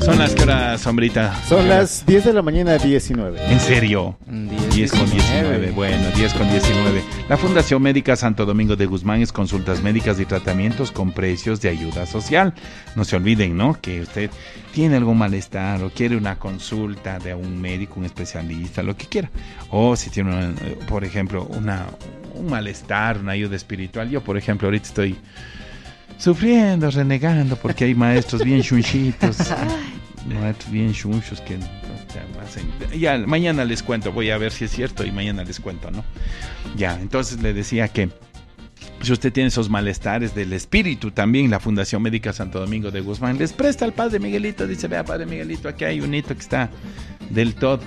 ¿Son las que horas, Sombrita? Son las 10 de la mañana, 19. ¿En serio? 10 con 19. Bueno, 10 con 19. La Fundación Médica Santo Domingo de Guzmán es consultas médicas y tratamientos con precios de ayuda social. No se olviden, ¿no? Que usted tiene algún malestar o quiere una consulta de un médico, un especialista, lo que quiera. O si tiene, por ejemplo, un malestar, una ayuda espiritual. Yo, por ejemplo, ahorita estoy sufriendo, renegando, porque hay maestros bien chunchitos, maestros bien chunchos que hacen. Ya, mañana les cuento, voy a ver si es cierto y mañana les cuento, ¿no? Ya, entonces le decía que si usted tiene esos malestares del espíritu, también la Fundación Médica Santo Domingo de Guzmán les presta al Padre Miguelito. Dice, vea, Padre Miguelito, aquí hay un hito que está del todo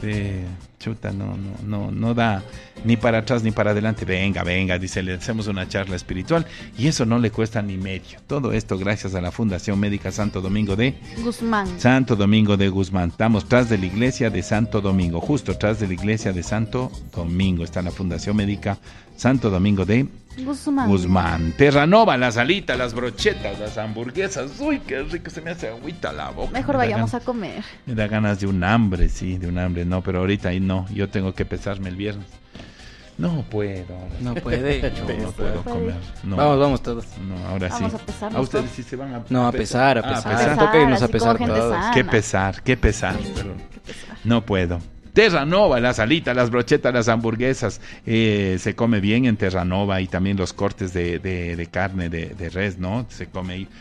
chuta, no da ni para atrás ni para adelante. Venga, dice, le hacemos una charla espiritual y eso no le cuesta ni medio. Todo esto gracias a la Fundación Médica Santo Domingo de Guzmán. Santo Domingo de Guzmán. Estamos tras de la iglesia de Santo Domingo, justo tras de la iglesia de Santo Domingo está la Fundación Médica Santo Domingo de Guzmán. Terranova, las alitas, las brochetas, las hamburguesas. Uy, qué rico, se me hace agüita la boca. Mejor vayamos a comer. Me da ganas de un hambre, sí, no, pero ahorita ahí no, yo tengo que pesarme el viernes. No puedo. No puede. Yo no puedo comer. No. Vamos todos. No, ahora vamos sí. A pesar. A ustedes sí se van a No, a pesar. pesar. Toca irnos a pesar todos. Qué pesar. Pero no puedo. Terranova, las alitas, las brochetas, las hamburguesas, se come bien en Terranova y también los cortes de carne de res, ¿no? Se come ahí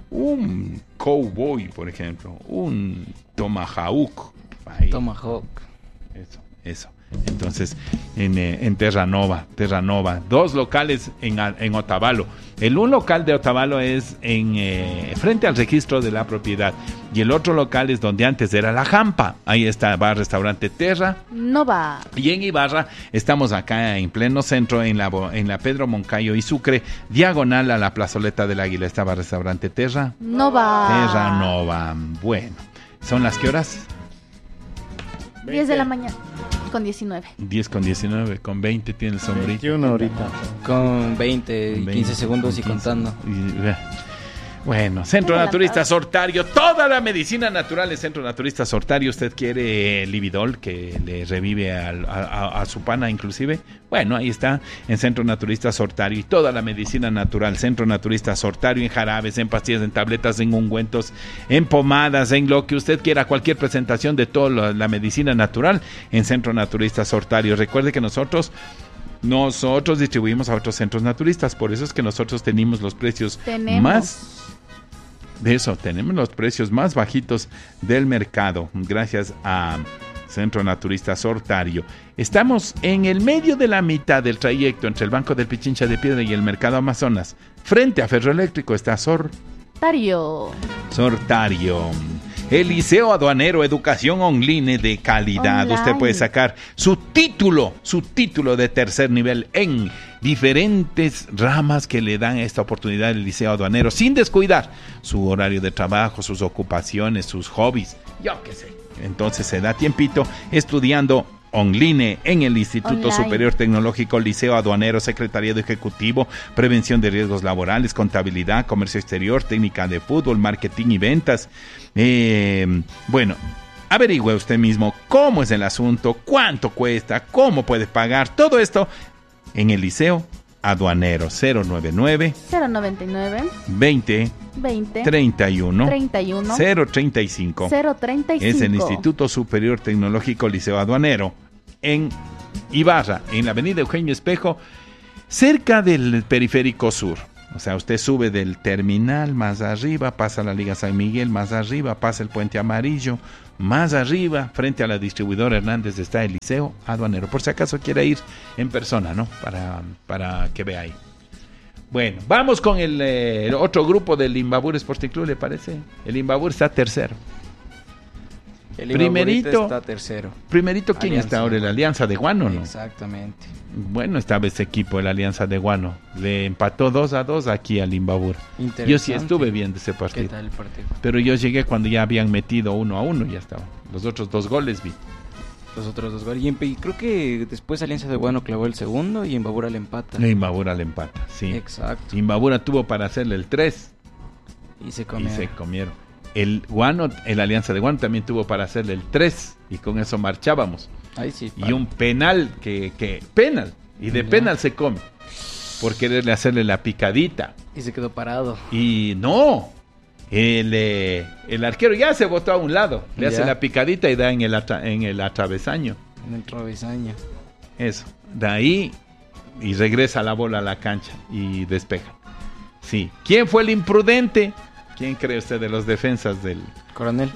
un cowboy, por ejemplo, un tomahawk. Ahí. Tomahawk. Eso. Entonces, en Terranova, 2 locales en Otavalo. Un local de Otavalo es frente al registro de la propiedad y el otro local es donde antes era la Jampa. Ahí está, va restaurante Terranova. Y en Ibarra estamos acá en pleno centro, en la Pedro Moncayo y Sucre, diagonal a la plazoleta del Águila, estaba restaurante Terranova. Bueno, ¿son las qué horas? 10 de la mañana. Con 19. 10 con 19, con 20 tiene el Sombrito. 21 ahorita. Con 20, 15 segundos y contando. Bueno, Centro Naturista Sortario, toda la medicina natural en Centro Naturista Sortario. ¿Usted quiere Lividol, que le revive a su pana inclusive? Bueno, ahí está, en Centro Naturista Sortario. Y toda la medicina natural, Centro Naturista Sortario, en jarabes, en pastillas, en tabletas, en ungüentos, en pomadas, en lo que usted quiera, cualquier presentación de toda la medicina natural en Centro Naturista Sortario. Recuerde que nosotros distribuimos a otros centros naturistas, por eso es que nosotros tenemos los precios tenemos los precios más bajitos del mercado, gracias a Centro Naturista Sortario. Estamos en el medio de la mitad del trayecto entre el Banco del Pichincha de Piedra y el Mercado Amazonas. Frente a Ferroeléctrico está Sortario. El Liceo Aduanero, educación online de calidad. Online. Usted puede sacar su título de tercer nivel en diferentes ramas que le dan esta oportunidad el Liceo Aduanero, sin descuidar su horario de trabajo, sus ocupaciones, sus hobbies, yo qué sé. Entonces se da tiempito estudiando online en el Instituto Superior Tecnológico Liceo Aduanero, Secretariado Ejecutivo, Prevención de Riesgos Laborales, Contabilidad, Comercio Exterior, Técnica de Fútbol, Marketing y Ventas. Bueno, averigüe usted mismo cómo es el asunto, cuánto cuesta, cómo puede pagar, todo esto en el Liceo Aduanero. 099 20 31 035. Es el Instituto Superior Tecnológico Liceo Aduanero en Ibarra, en la avenida Eugenio Espejo, cerca del Periférico Sur. O sea, usted sube del terminal más arriba, pasa la Liga San Miguel, más arriba pasa el Puente Amarillo, más arriba, frente a la distribuidora Hernández, está el Liceo Aduanero. Por si acaso quiere ir en persona, ¿no? Para que vea ahí. Bueno, vamos con el otro grupo del Imbabur Sporting Club, ¿le parece? El Imbabur está tercero. El Primerito está tercero. Primerito, ¿quién está ahora? ¿La Alianza de Guano, no? Exactamente. Bueno, estaba ese equipo, la Alianza de Guano. Le empató 2-2 aquí al Imbabur. Yo sí estuve viendo ese partido. ¿Qué tal el partido? Pero yo llegué cuando ya habían metido 1-1, ya estaba. Los otros 2 goles vi. Los otros 2 goles. Y creo que después Alianza de Guano clavó el segundo y Imbabura le empata. Imbabura le empata, sí. Exacto. Imbabura tuvo para hacerle el 3. Y se comieron. el Alianza de Guano también tuvo para hacerle el 3 y con eso marchábamos. Ahí sí. Y un penal penal, y de penal se come por quererle hacerle la picadita. Y se quedó parado. Y no, el arquero ya se botó a un lado, le hace la picadita y da en el atravesaño. En el travesaño. Eso, de ahí y regresa la bola a la cancha y despeja. Sí. ¿Quién fue el imprudente? ¿Quién cree usted de los defensas del Coronel?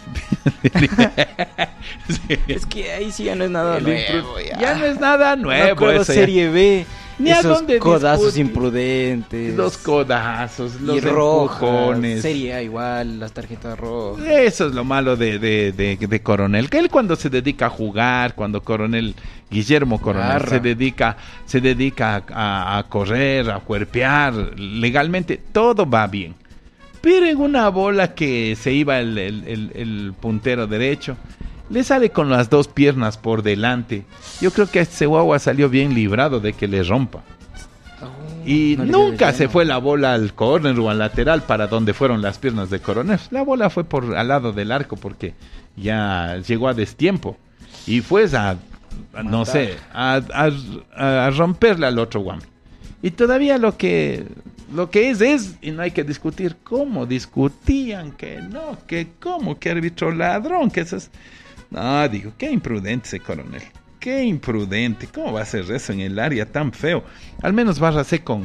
Sí. Es que ahí sí ya no es nada nuevo. Ya no es nada nuevo. No eso Serie B. Ni a esos dónde codazos discutir. Imprudentes. Los codazos, los y rojas, empujones. Serie A igual, las tarjetas rojas. Eso es lo malo de Coronel. Que él cuando se dedica a jugar, cuando Guillermo Coronel se dedica a correr, a cuerpear, legalmente, todo va bien. Pero en una bola que se iba el puntero derecho, le sale con las dos piernas por delante. Yo creo que este guagua salió bien librado de que le rompa. Y no nunca se fue la bola al córner o al lateral para donde fueron las piernas de Coronel. La bola fue al lado del arco porque ya llegó a destiempo. Y fue a romperle al otro guam. Y todavía lo que es, y no hay que discutir cómo discutían, que no, que cómo, que árbitro ladrón, que eso es... No, digo, qué imprudente ese Coronel, qué imprudente, ¿cómo va a hacer eso en el área tan feo? Al menos bárrase con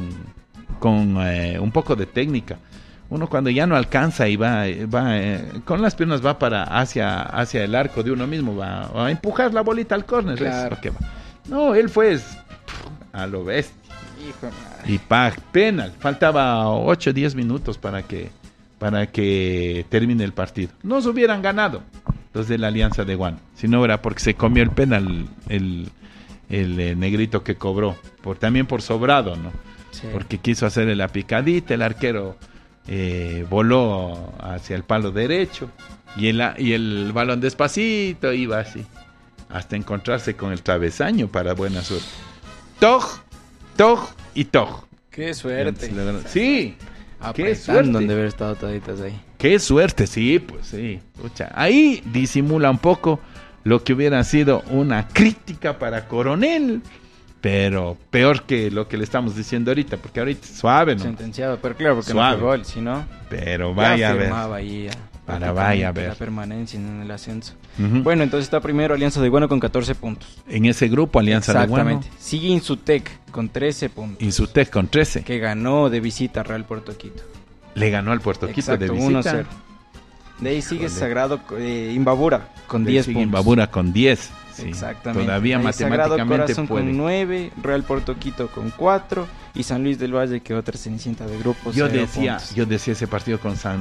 un poco de técnica. Uno cuando ya no alcanza y va con las piernas va hacia el arco de uno mismo, va a empujar la bolita al córner. Claro. No, él fue a lo bestia. Hijo de madre. Y penal, faltaba 8 o 10 minutos para que termine el partido. Nos hubieran ganado los de la Alianza de Guano, si no era porque se comió el penal el negrito que cobró, también por sobrado, ¿no? Sí. Porque quiso hacerle la picadita, el arquero voló hacia el palo derecho y el balón despacito iba así, hasta encontrarse con el travesaño para buena suerte. Toj y Toj. Qué suerte. Sí. Qué suerte. Apretando de haber estado toditas ahí. Qué suerte, sí, pues sí. Pucha, ahí disimula un poco lo que hubiera sido una crítica para Coronel, pero peor que lo que le estamos diciendo ahorita, porque ahorita suave, ¿no? Sentenciado, pero claro, porque Suave. no fue gol, si no... Pero vaya a ver. Ahí Vaya a ver. La permanencia en el ascenso. Uh-huh. Bueno, entonces está primero Alianza de Guano con 14 puntos. En ese grupo, Alianza de Guano. Exactamente. Sigue Insutec con 13 puntos. Insutec con 13. Que ganó de visita a Real Puerto Quito. Le ganó al Puerto Quito de visita. 1-0. De ahí sigue Sagrado Imbabura con 10 puntos. Imbabura con 10. Sí. Exactamente. Todavía ahí matemáticamente Sagrado Corazón puede. con 9, Real Puerto Quito con 4 y San Luis del Valle, que otra cenicienta de grupos. Yo decía ese partido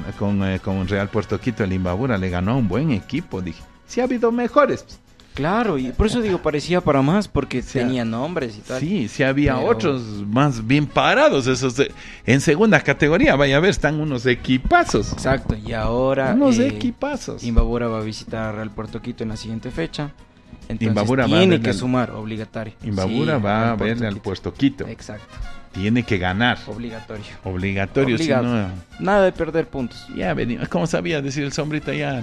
con Real Puerto Quito, el Imbabura le ganó a un buen equipo. Dije, sí ha habido mejores. Claro, y por eso digo, parecía para más, porque tenía nombres y tal. Sí había otros más bien parados, esos en segunda categoría, vaya a ver, están unos equipazos. Exacto, y ahora unos equipazos. Imbabura va a visitar a Real Puerto Quito en la siguiente fecha. Entonces Imbabura tiene que sumar, obligatorio. Imbabura va a verle al Puerto Quito. Exacto. Tiene que ganar. Obligatorio. Si no, nada de perder puntos. Ya venimos. ¿Cómo sabía decir el Sombrita? Ya.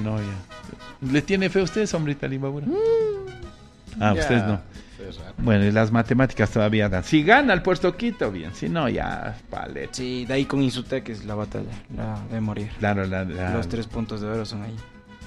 ¿Le tiene fe a usted, Sombrita, al Imbabura? Ustedes no. Bueno, y las matemáticas todavía dan. Si gana el Puerto Quito, bien. Si no, ya, paleta. Sí, de ahí con Insutec es la batalla, la de morir. Claro, los 3 puntos de oro son ahí.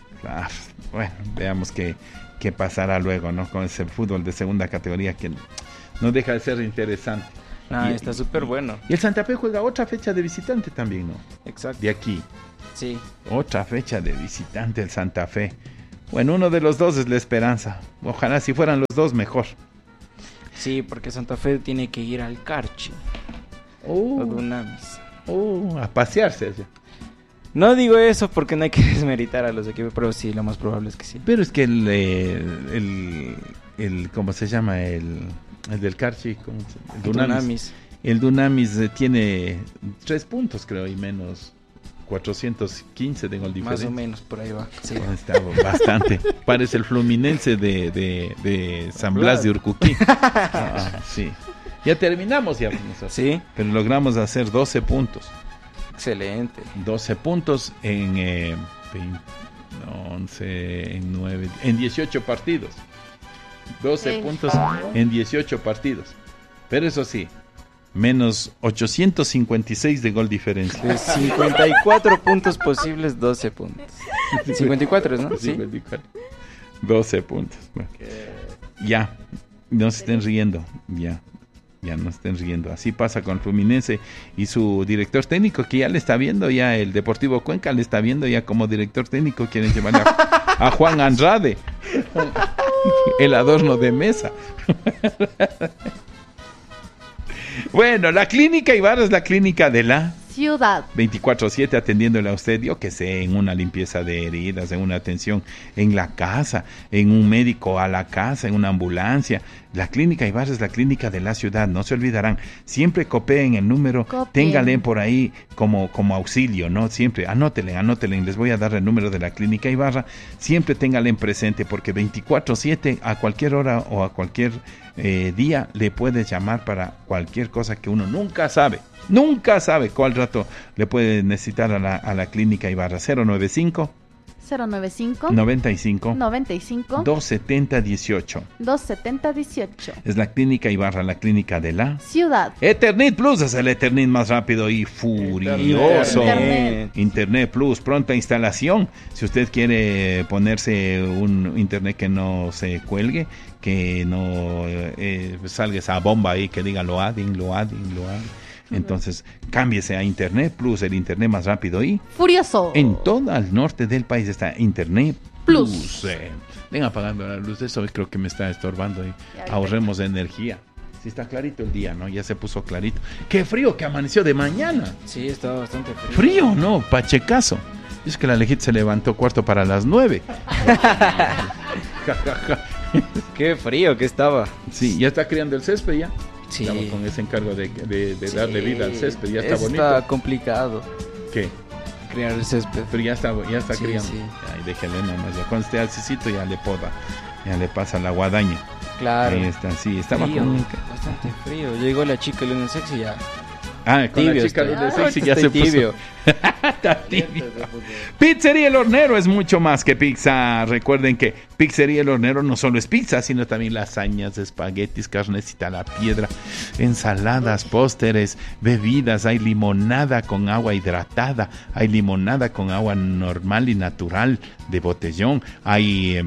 Bueno, veamos qué pasará luego, ¿no? Con ese fútbol de segunda categoría que no deja de ser interesante. Está súper bueno. Y el Santa Fe juega otra fecha de visitante también, ¿no? Exacto. De aquí. Sí. Otra fecha de visitante el Santa Fe. Bueno, uno de los dos es la esperanza. Ojalá si fueran los dos, mejor. Sí, porque Santa Fe tiene que ir al Carchi. O Dunamis. A pasearse allá. No digo eso porque no hay que desmeritar a los equipos, pero sí, lo más probable es que sí. Pero es que el ¿cómo se llama? El del Carchi, el Dunamis. El Dunamis tiene 3 puntos, creo, y menos 415 de gol diferencia. Más o menos, por ahí va. Sí. Está bastante. Parece el Fluminense de San Blas de Urcuquí. Sí. Ya terminamos ya. Sí. Pero logramos hacer 12 puntos. Excelente. 12 puntos en 11, en 9, en 18 partidos. 12 puntos en 18 partidos. Pero eso sí, menos 856 de gol diferencia. De 54 puntos posibles, 12 puntos. 54, ¿no? Sí. 54. 12 puntos. Bueno. Ya, no se estén riendo. Ya no estén riendo. Así pasa con Fluminense y su director técnico, que ya le está viendo, ya el Deportivo Cuenca le está viendo ya como director técnico. Quieren llevarle a Juan Andrade, el adorno de mesa. Bueno, la clínica Ibarra es la clínica de la ciudad. 24/7 atendiéndole a usted, yo que sé, en una limpieza de heridas, en una atención en la casa, en un médico a la casa, en una ambulancia. La clínica Ibarra es la clínica de la ciudad, no se olvidarán. Siempre copien el número, ténganle por ahí como auxilio, ¿no? Siempre, anótenle, les voy a dar el número de la clínica Ibarra. Siempre ténganle en presente, porque 24/7 a cualquier hora o a cualquier día le puedes llamar para cualquier cosa que uno nunca sabe cuál rato le puede necesitar a la clínica Ibarra. 095 95 270 18. Es la clínica Ibarra, la clínica de la ciudad. Ethernet Plus es el Ethernet más rápido y furioso. Internet Plus, pronta instalación. Si usted quiere ponerse un internet que no se cuelgue, que no salga esa bomba ahí que diga loading. Entonces, cámbiese a Internet Plus, el internet más rápido y furioso. En todo el norte del país está Internet Plus. Ven apagando la luz, eso creo que me está estorbando. Ahorremos energía. Sí, está clarito el día, ¿no? Ya se puso clarito. ¡Qué frío que amaneció de mañana! Sí, estaba bastante frío. Frío, no, pachecazo. Es que la Alejita se levantó 9:15. ¡Qué frío que estaba! Sí, ya está criando el césped ya. Sí. Estamos con ese encargo de darle vida al césped, ya está bonito. Está complicado. ¿Qué? Criar el césped. Pero ya está sí, criando. Sí. Ay, déjale nomás, ya cuando esté alcecito ya le poda, ya le pasa la guadaña. Claro. Ahí está, sí, estaba frío, con... bastante frío. Llegó la chica lunes sexy ya. Ah, con tibio la chica de sexy ya se tibio. puso. Está tibio. Pizzería El Hornero es mucho más que pizza. Recuerden que Pizzería El Hornero no solo es pizza, sino también lasañas, espaguetis, carnecita a la piedra, ensaladas, pósteres, bebidas. Hay limonada con agua hidratada, hay limonada con agua normal y natural de botellón. Hay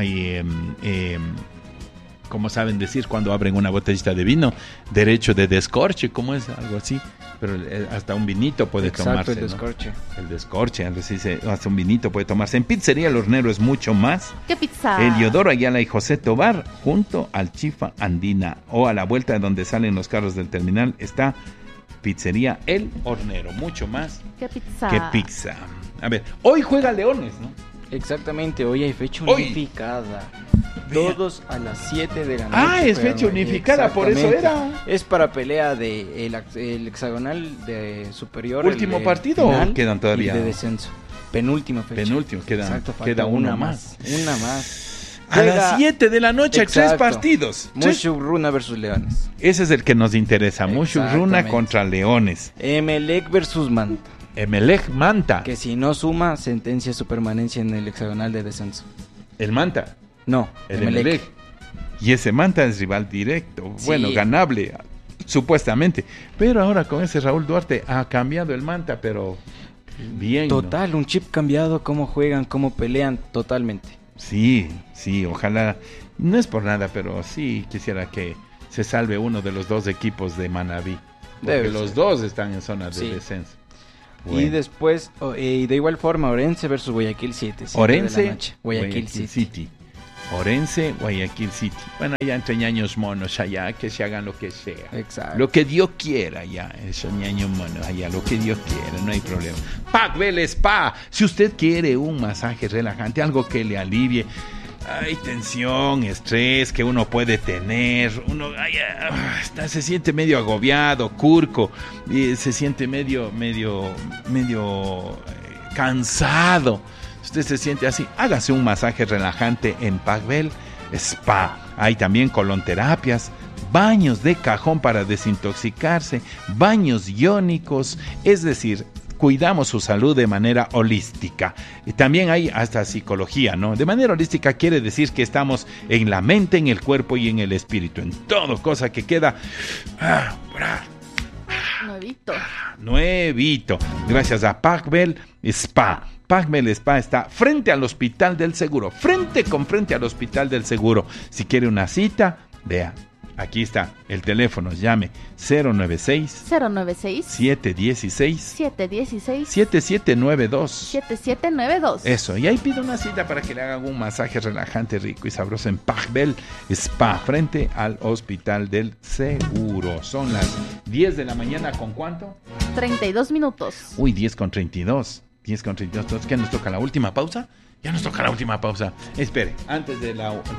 como saben decir cuando abren una botellita de vino, derecho de descorche, ¿cómo es? Algo así, pero hasta un vinito puede tomarse. El descorche. ¿No? El descorche, hasta un vinito puede tomarse. En Pizzería El Hornero es mucho más. ¿Qué pizza? Eliodoro Ayala y José Tobar, junto al Chifa Andina, o a la vuelta de donde salen los carros del terminal, está Pizzería El Hornero, mucho más. ¿Qué pizza? Que pizza. A ver, hoy juega Leones, ¿no? Exactamente, hoy hay fecha unificada. Todos a las 7 de la noche. Ah, es fecha unificada, por eso era. Es para pelea de el hexagonal de superior. ¿Último partido o quedan todavía? De descenso. Penúltima fecha. Queda una más. Una más. A las 7 de la noche, exacto. 3 partidos. Mushurruna versus Leones. Ese es el que nos interesa. Mushurruna contra Leones. Emelec versus Manta. Emelec Manta. Que si no suma, sentencia su permanencia en el hexagonal de descenso. ¿El Manta? No, el Emelec. Y ese Manta es rival directo. Sí. Bueno, ganable, supuestamente. Pero ahora con ese Raúl Duarte ha cambiado el Manta, pero bien. Total, ¿no? Un chip cambiado, cómo juegan, cómo pelean, totalmente. Sí, ojalá. No es por nada, pero sí quisiera que se salve uno de los dos equipos de Manabí. Porque los dos están en zona de descenso. Bueno. Y después, y de igual forma, Orense versus Guayaquil City. Orense, Guayaquil City. Orense, Guayaquil City. Bueno, allá entre ñaños monos, allá que se hagan lo que sea. Exacto. Lo que Dios quiera, ya. Esos ñaños monos, allá lo que Dios quiera, no hay problema. Pacbel Spa. Si usted quiere un masaje relajante, algo que le alivie. Hay tensión, estrés que uno puede tener, uno se siente medio agobiado, curco, y se siente medio cansado. Usted se siente así, hágase un masaje relajante en Pacbel Spa. Hay también colonterapias, baños de cajón para desintoxicarse, baños iónicos, es decir, cuidamos su salud de manera holística. Y también hay hasta psicología, ¿no? De manera holística quiere decir que estamos en la mente, en el cuerpo y en el espíritu, en todo, cosa que queda nuevito, gracias a Pacbel Spa. Pacbel Spa está frente al Hospital del Seguro, frente al Hospital del Seguro. Si quiere una cita, vea, aquí está el teléfono, llame 096-716-7792. Eso, y ahí pide una cita para que le hagan un masaje relajante, rico y sabroso en Pacbel Spa, frente al Hospital del Seguro. Son las 10 de la mañana, ¿con cuánto? 32 minutos. Uy, 10:32. 10:32. Entonces, ¿qué nos toca? ¿La última pausa? Ya nos toca la última pausa. Espere, antes de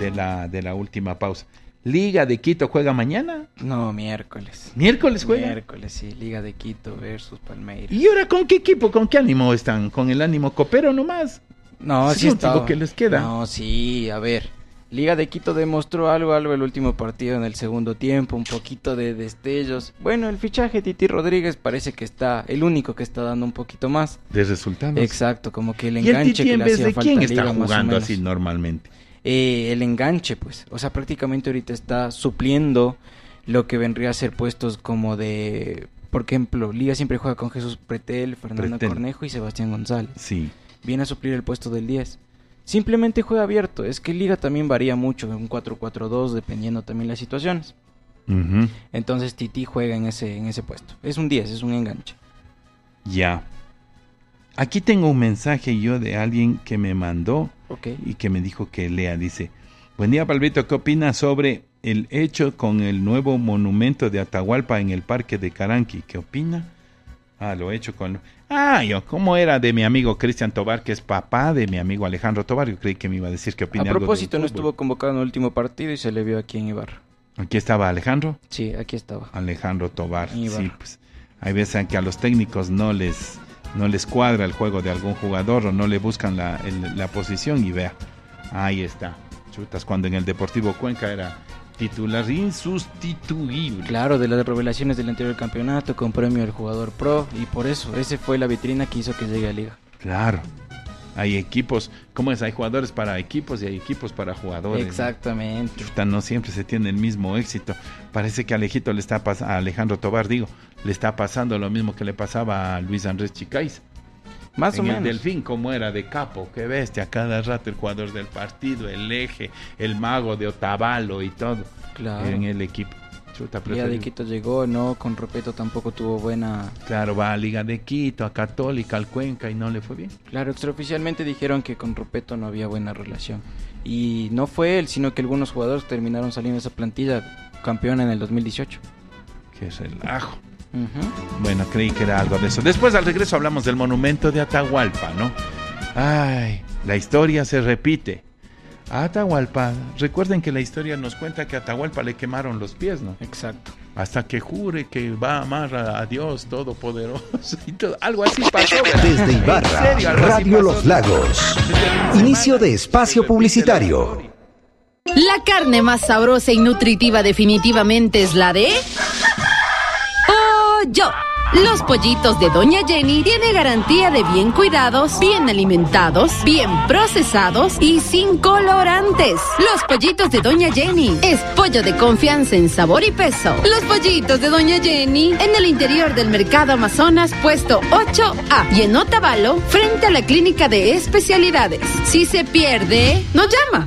la última pausa. ¿Liga de Quito juega mañana? No, miércoles. ¿Miércoles juega? Miércoles, sí. Liga de Quito versus Palmeiras. ¿Y ahora con qué equipo, con qué ánimo están? ¿Con el ánimo copero nomás? No, es sí lo está. único que les queda. No, sí, a ver. Liga de Quito demostró algo el último partido en el segundo tiempo, un poquito de destellos. Bueno, el fichaje Titi Rodríguez parece que está el único que está dando un poquito más de resultados. Exacto, como que el enganche. ¿Y el Titi que en le vez hacía de falta quién Liga, está más o jugando menos. así normalmente? El enganche, pues. O sea, prácticamente ahorita está supliendo lo que vendría a ser puestos como de... Por ejemplo, Liga siempre juega con Jesús Pretel, Fernando Cornejo y Sebastián González. Sí. Viene a suplir el puesto del 10. Simplemente juega abierto. Es que Liga también varía mucho, un 4-4-2, dependiendo también las situaciones. Uh-huh. Entonces Titi juega en ese puesto. Es un 10, es un enganche. Ya. Aquí tengo un mensaje yo de alguien que me mandó y que me dijo que lea. Dice: buen día, Palvito, ¿qué opinas sobre el hecho con el nuevo monumento de Atahualpa en el Parque de Caranqui? ¿Qué opina? Lo hecho con... ¿cómo era de mi amigo Cristian Tobar, que es papá de mi amigo Alejandro Tobar? Yo creí que me iba a decir que opina. A propósito, no estuvo convocado en el último partido y se le vio aquí en Ibarra. ¿Aquí estaba Alejandro? Sí, aquí estaba. Alejandro Tobar, sí, pues hay veces que a los técnicos no les cuadra el juego de algún jugador o no le buscan la posición y vea, ahí está. Chutas, cuando en el Deportivo Cuenca era titular insustituible. Claro, de las revelaciones del anterior campeonato, con premio al jugador pro, y por eso, ese fue la vitrina que hizo que llegue a Liga. Claro, hay equipos, ¿cómo es? Hay jugadores para equipos y hay equipos para jugadores. Exactamente. Chuta, no siempre se tiene el mismo éxito. Parece que a Alejandro Tobar, le está pasando lo mismo que le pasaba a Luis Andrés Chicaiza. Más o menos. En el Delfín, como era de capo, qué bestia, cada rato el jugador del partido, el eje, el mago de Otavalo y todo. Claro. En el equipo. Chuta, Liga de Quito llegó, no, con Ropeto tampoco tuvo buena... Claro, va a Liga de Quito, a Católica, al Cuenca y no le fue bien. Claro, extraoficialmente dijeron que con Ropeto no había buena relación. Y no fue él, sino que algunos jugadores terminaron saliendo de esa plantilla campeona en el 2018. Qué relajo. Uh-huh. Bueno, creí que era algo de eso. Después, al regreso, hablamos del monumento de Atahualpa, ¿no? Ay, la historia se repite. A Atahualpa, recuerden que la historia nos cuenta que a Atahualpa le quemaron los pies, ¿no? Exacto. Hasta que jure que va a amar a Dios Todopoderoso y todo. Algo así pasó, ¿verdad? Desde Ibarra, Radio Los Lagos. Inicio de espacio publicitario. La carne más sabrosa y nutritiva definitivamente es la de... pollo. Los pollitos de Doña Jenny tiene garantía de bien cuidados, bien alimentados, bien procesados y sin colorantes. Los pollitos de Doña Jenny es pollo de confianza en sabor y peso. Los pollitos de Doña Jenny en el interior del Mercado Amazonas, puesto 8A, y en Otavalo, frente a la Clínica de Especialidades. Si se pierde, nos llama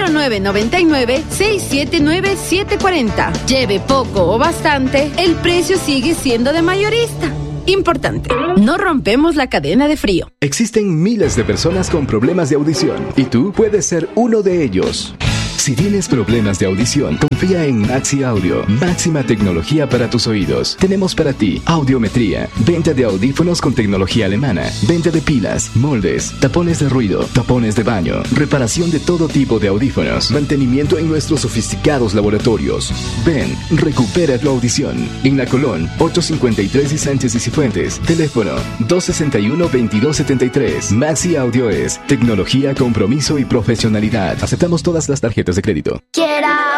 0999-679-740. Lleve poco o bastante, el precio sigue siendo de mayorista. Importante, no rompemos la cadena de frío. Existen miles de personas con problemas de audición y tú puedes ser uno de ellos. Si tienes problemas de audición, confía en Maxi Audio. Máxima tecnología para tus oídos. Tenemos para ti audiometría, venta de audífonos con tecnología alemana, venta de pilas, moldes, tapones de ruido, tapones de baño, reparación de todo tipo de audífonos, mantenimiento en nuestros sofisticados laboratorios. Ven, recupera tu audición. En La Colón, 853 y Sánchez y Cifuentes. Teléfono 261-2273. Maxi Audio es tecnología, compromiso y profesionalidad. Aceptamos todas las tarjetas de crédito.